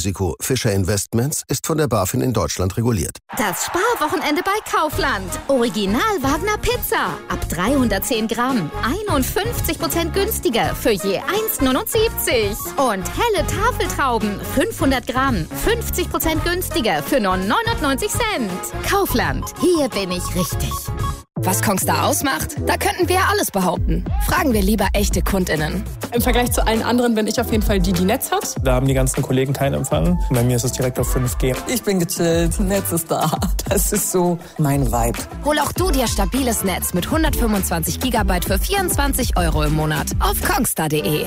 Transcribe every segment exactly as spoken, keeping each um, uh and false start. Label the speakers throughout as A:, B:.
A: Risiko. Fischer Investments ist von der BaFin in Deutschland reguliert.
B: Das Sparwochenende bei Kaufland. Original Wagner Pizza. Ab dreihundertzehn Gramm. einundfünfzig Prozent günstiger für je eins Komma neunundsiebzig. Und helle Tafeltrauben. fünfhundert Gramm. fünfzig Prozent günstiger für nur neunundneunzig Cent. Kaufland. Hier bin ich richtig.
C: Was Kongstar ausmacht? Da könnten wir alles behaupten. Fragen wir lieber echte KundInnen.
D: Im Vergleich zu allen anderen bin ich auf jeden Fall die, die Netz hat.
E: Da haben die ganzen Kollegen keinen Empfang. Bei mir ist es direkt auf fünf G.
F: Ich bin gechillt, Netz ist da. Das ist so mein Vibe.
C: Hol auch du dir stabiles Netz mit hundertfünfundzwanzig Gigabyte für vierundzwanzig Euro im Monat auf kongstar punkt de.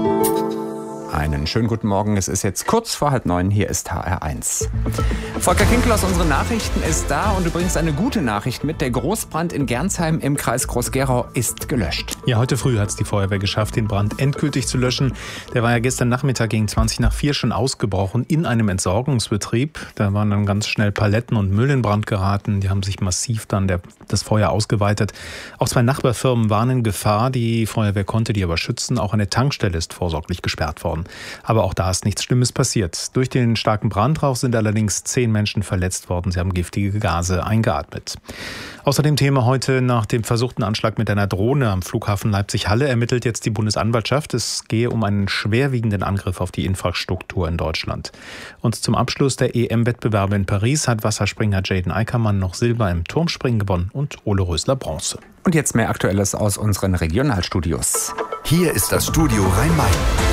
G: Einen schönen guten Morgen. Es ist jetzt kurz vor halb neun. Hier ist H R eins. Volker Kinkel aus unseren Nachrichten ist da und übrigens eine gute Nachricht mit. Der Großbrand in Gernsheim im Kreis Groß-Gerau ist gelöscht.
H: Ja, heute früh hat es die Feuerwehr geschafft, den Brand endgültig zu löschen. Der war ja gestern Nachmittag gegen zwanzig nach vier schon ausgebrochen in einem Entsorgungsbetrieb. Da waren dann ganz schnell Paletten und Müll in Brand geraten. Die haben sich massiv dann der, das Feuer ausgeweitet. Auch zwei Nachbarfirmen waren in Gefahr. Die Feuerwehr konnte die aber schützen. Auch eine Tankstelle ist vorsorglich gesperrt worden. Aber auch da ist nichts Schlimmes passiert. Durch den starken Brandrauch sind allerdings zehn Menschen verletzt worden. Sie haben giftige Gase eingeatmet. Außerdem Thema heute: Nach dem versuchten Anschlag mit einer Drohne am Flughafen Leipzig-Halle ermittelt jetzt die Bundesanwaltschaft. Es gehe um einen schwerwiegenden Angriff auf die Infrastruktur in Deutschland. Und zum Abschluss der E M-Wettbewerbe in Paris hat Wasserspringer Jaden Eickermann noch Silber im Turmspringen gewonnen und Ole Rösler Bronze.
G: Und jetzt mehr Aktuelles aus unseren Regionalstudios.
A: Hier ist das Studio Rhein-Main.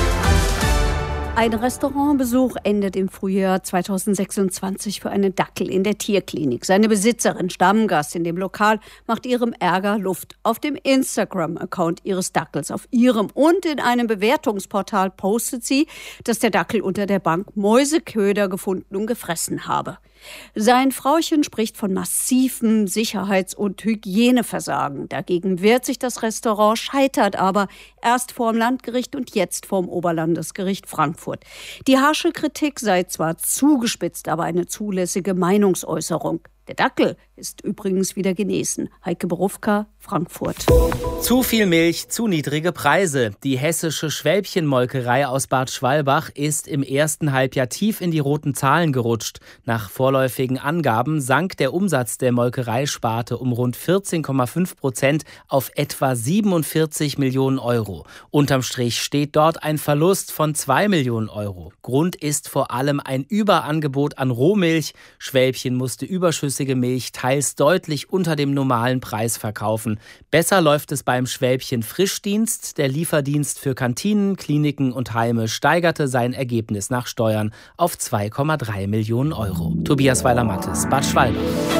I: Ein Restaurantbesuch endet im Frühjahr zweitausendsechsundzwanzig für einen Dackel in der Tierklinik. Seine Besitzerin, Stammgast in dem Lokal, macht ihrem Ärger Luft. Auf dem Instagram-Account ihres Dackels, auf ihrem und in einem Bewertungsportal postet sie, dass der Dackel unter der Bank Mäuseköder gefunden und gefressen habe. Sein Frauchen spricht von massivem Sicherheits- und Hygieneversagen. Dagegen wehrt sich das Restaurant, scheitert aber erst vorm Landgericht und jetzt vorm Oberlandesgericht Frankfurt. Die harsche Kritik sei zwar zugespitzt, aber eine zulässige Meinungsäußerung. Der Dackel ist übrigens wieder genesen. Heike Berufka, Frankfurt.
J: Zu viel Milch, zu niedrige Preise. Die hessische Schwälbchenmolkerei aus Bad Schwalbach ist im ersten Halbjahr tief in die roten Zahlen gerutscht. Nach vorläufigen Angaben sank der Umsatz der Molkereisparte um rund vierzehn Komma fünf Prozent auf etwa siebenundvierzig Millionen Euro. Unterm Strich steht dort ein Verlust von zwei Millionen Euro. Grund ist vor allem ein Überangebot an Rohmilch. Schwälbchen musste überschüssige Milch teils deutlich unter dem normalen Preis verkaufen. Besser läuft es beim Schwälbchen Frischdienst. Der Lieferdienst für Kantinen, Kliniken und Heime steigerte sein Ergebnis nach Steuern auf zwei Komma drei Millionen Euro. Tobias Weiler-Mattes, Bad Schwalbach.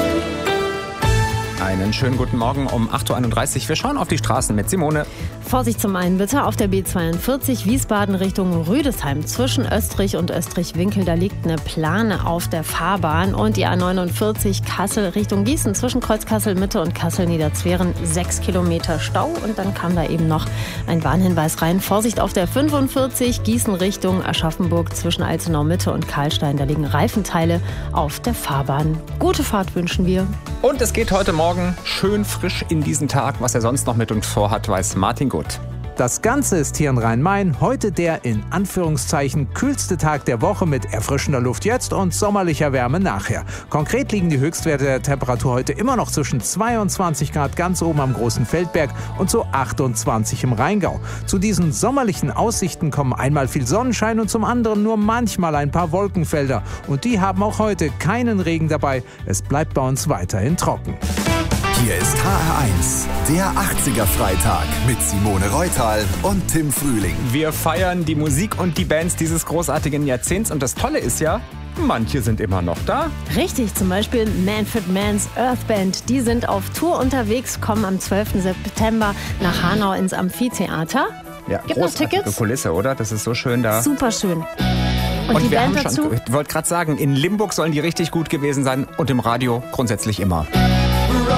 G: Einen schönen guten Morgen um acht Uhr einunddreißig. Wir schauen auf die Straßen mit Simone.
K: Vorsicht zum einen bitte auf der B zweiundvierzig Wiesbaden Richtung Rüdesheim. Zwischen Österreich und Österreich-Winkel, da liegt eine Plane auf der Fahrbahn. Und die A neunundvierzig Kassel Richtung Gießen. Zwischen Kreuz Kassel-Mitte und Kassel-Niederzweren sechs Kilometer Stau. Und dann kam da eben noch ein Warnhinweis rein. Vorsicht auf der fünfundvierzig Gießen Richtung Aschaffenburg. Zwischen Alzenau-Mitte und Karlstein, da liegen Reifenteile auf der Fahrbahn. Gute Fahrt wünschen wir.
G: Und es geht heute Morgen schön frisch in diesen Tag. Was er sonst noch mit uns vorhat, weiß Martin Gut.
L: Das Ganze ist hier in Rhein-Main heute der in Anführungszeichen kühlste Tag der Woche mit erfrischender Luft jetzt und sommerlicher Wärme nachher. Konkret liegen die Höchstwerte der Temperatur heute immer noch zwischen zweiundzwanzig Grad ganz oben am Großen Feldberg und so achtundzwanzig im Rheingau. Zu diesen sommerlichen Aussichten kommen einmal viel Sonnenschein und zum anderen nur manchmal ein paar Wolkenfelder. Und die haben auch heute keinen Regen dabei. Es bleibt bei uns weiterhin trocken.
A: Hier ist H R eins, der achtziger-Freitag mit Simone Reutal und Tim Frühling.
G: Wir feiern die Musik und die Bands dieses großartigen Jahrzehnts. Und das Tolle ist ja, manche sind immer noch da.
K: Richtig, zum Beispiel Manfred Mann's Earth Band. Die sind auf Tour unterwegs, kommen am zwölften September nach Hanau ins Amphitheater.
G: Ja,
K: Gibt noch
G: großartige
K: Tickets?
G: Kulisse, oder? Das ist so schön da.
K: Super schön. Und,
G: Und
K: die
G: wir
K: Band
G: haben
K: dazu?
G: schon, ich wollte gerade sagen, in Limburg sollen die richtig gut gewesen sein und im Radio grundsätzlich immer.